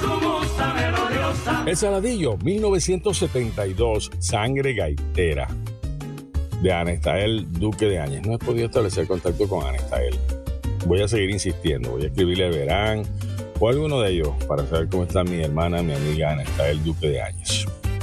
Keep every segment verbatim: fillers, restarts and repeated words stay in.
El Saladillo, mil novecientos setenta y dos, Sangre Gaitera, de Anestael Duque de Áñez. No he podido establecer contacto con Anestael. Voy a seguir insistiendo, voy a escribirle a Verán o a alguno de ellos para saber cómo está mi hermana, mi amiga Anestael Duque de Áñez.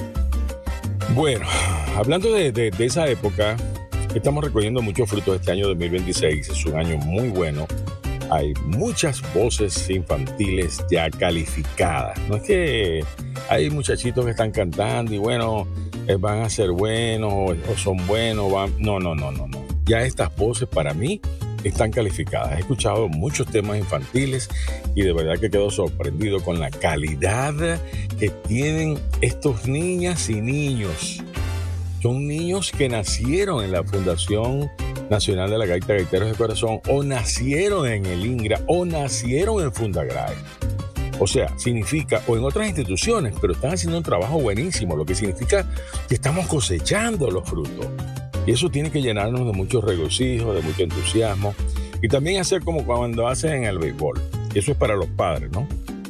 Bueno, hablando de, de, de esa época, estamos recogiendo muchos frutos este año dos mil veintiséis. Es un año muy bueno. Hay muchas voces infantiles ya calificadas. No es que hay muchachitos que están cantando y bueno, eh, van a ser buenos o, o son buenos. Van... No, no, no, no, no. Ya estas voces para mí están calificadas. He escuchado muchos temas infantiles y de verdad que quedo sorprendido con la calidad que tienen estos niñas y niños. Son niños que nacieron en la Fundación Nacional de la Gaita Gaiteros de Corazón, o nacieron en el INGRA, o nacieron en Fundagrae. O sea, significa, o en otras instituciones, pero están haciendo un trabajo buenísimo, lo que significa que estamos cosechando los frutos. Y eso tiene que llenarnos de mucho regocijo, de mucho entusiasmo, y también hacer como cuando hacen en el béisbol. Y eso es para los padres, ¿no?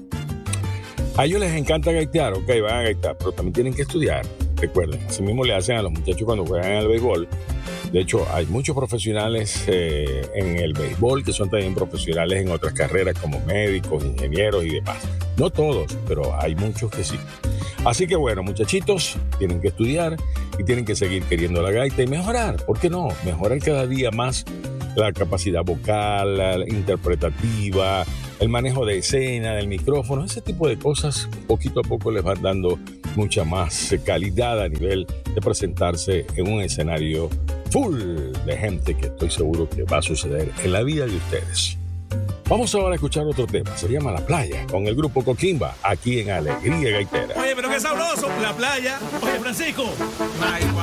A ellos les encanta gaitear, ok, van a gaitear, pero también tienen que estudiar. Recuerden, así mismo le hacen a los muchachos cuando juegan en el béisbol. De hecho, hay muchos profesionales eh, en el béisbol que son también profesionales en otras carreras como médicos, ingenieros y demás. No todos, pero hay muchos que sí. Así que bueno, muchachitos, tienen que estudiar y tienen que seguir queriendo la gaita y mejorar. ¿Por qué no? Mejorar cada día más la capacidad vocal, la interpretativa, el manejo de escena, del micrófono, ese tipo de cosas poquito a poco les van dando mucha más calidad a nivel de presentarse en un escenario full de gente, que estoy seguro que va a suceder en la vida de ustedes. Vamos ahora a escuchar otro tema, se llama La Playa, con el grupo Coquimba, aquí en Alegría Gaitera. Oye, pero qué sabroso, La Playa. Oye, Francisco.